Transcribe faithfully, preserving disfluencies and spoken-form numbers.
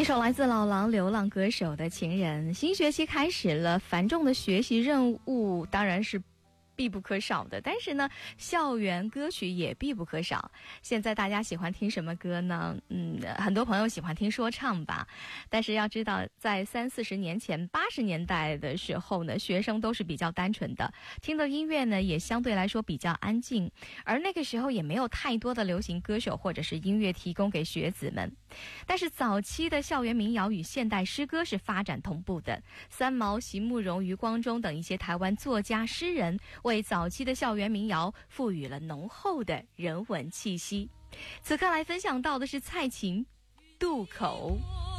一首来自老狼流浪歌手的《情人》。新学期开始了，繁重的学习任务当然是必不可少的，但是呢，校园歌曲也必不可少。现在大家喜欢听什么歌呢？嗯，很多朋友喜欢听说唱吧。但是要知道，在三四十年前、八十年代的时候呢，学生都是比较单纯的，听的音乐呢也相对来说比较安静，而那个时候也没有太多的流行歌手或者是音乐提供给学子们。但是早期的校园民谣与现代诗歌是发展同步的，三毛、席慕容、余光中等一些台湾作家诗人为早期的校园民谣赋予了浓厚的人文气息。此刻来分享到的是蔡琴《渡口》。